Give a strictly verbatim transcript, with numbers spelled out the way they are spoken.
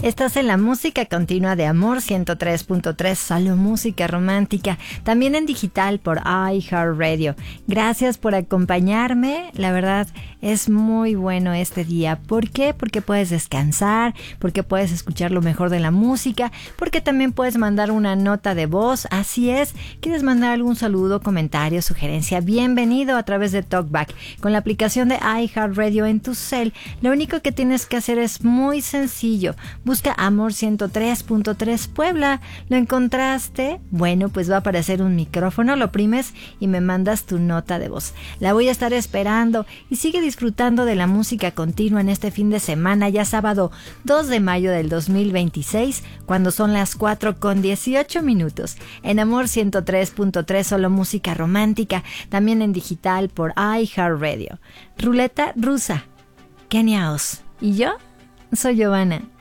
Estás en la música continua de Amor ciento tres punto tres, solo música romántica, también en digital por iHeartRadio. Gracias por acompañarme, la verdad es muy bueno este día. ¿Por qué? Porque puedes descansar, porque puedes escuchar lo mejor de la música, porque también puedes mandar una nota de voz, así es. ¿Quieres mandar algún saludo, comentario, sugerencia? Bienvenido a través de TalkBack con la aplicación de iHeartRadio en tu cel. Lo único que tienes que hacer es muy sencillo. Busca Amor ciento tres punto tres Puebla. ¿Lo encontraste? Bueno, pues va a aparecer un micrófono, lo oprimes y me mandas tu nota de voz. La voy a estar esperando y sigue disfrutando de la música continua en este fin de semana, ya sábado dos de mayo del dos mil veintiséis, cuando son las cuatro con dieciocho minutos. En Amor ciento tres punto tres, solo música romántica, también en digital por iHeartRadio. Ruleta rusa, Kenia Oz. Y yo soy Giovanna.